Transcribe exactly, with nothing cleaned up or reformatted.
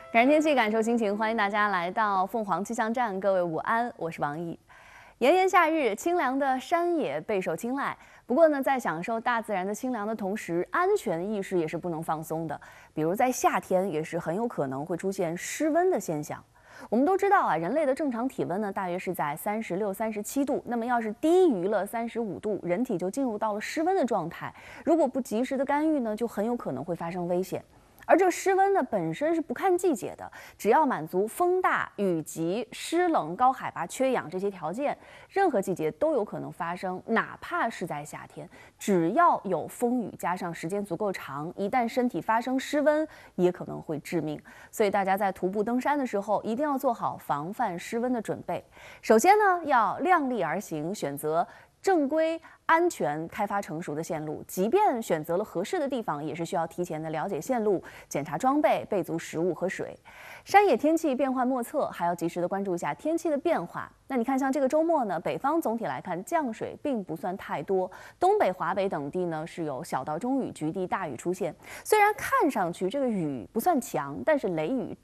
感天气，感受心情，欢迎大家来到凤凰气象站。各位午安，我是王毅。炎炎夏日，清凉的山野备受青睐。不过呢，在享受大自然的清凉的同时，安全意识也是不能放松的。比如在夏天，也是很有可能会出现失温的现象。我们都知道啊，人类的正常体温呢，大约是在三十六、三十七度。那么要是低于了三十五度，人体就进入到了失温的状态。如果不及时的干预呢，就很有可能会发生危险。而这失温呢，本身是不看季节的，只要满足风大、雨急、湿冷、高海拔、缺氧这些条件，任何季节都有可能发生。哪怕是在夏天，只要有风雨，加上时间足够长，一旦身体发生失温，也可能会致命。所以大家在徒步登山的时候，一定要做好防范失温的准备。首先呢，要量力而行，选择正规、安全、开发成熟的线路，即便选择了合适的地方，也是需要提前的了解线路、检查装备、备足食物和水。山野天气变幻莫测，还要及时的关注一下天气的变化。那你看，像这个周末呢，北方总体来看降水并不算太多，东北、华北等地呢是有小到中雨，局地大雨出现。虽然看上去这个雨不算强，但是雷雨